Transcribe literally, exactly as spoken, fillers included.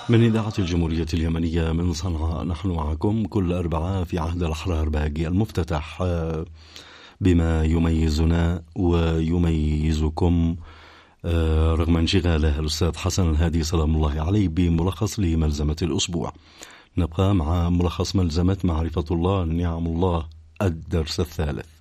من إذاعة الجمهورية اليمنية من صنعاء، نحن معكم كل أربعاء في عهد الأحرار باقي المفتتح بما يميزنا ويميزكم رغم انشغاله الأستاذ حسن الهادي سلام الله عليه بملخص لملزمة الأسبوع. نبقى مع ملخص ملزمة معرفة الله نعم الله الدرس الثالث.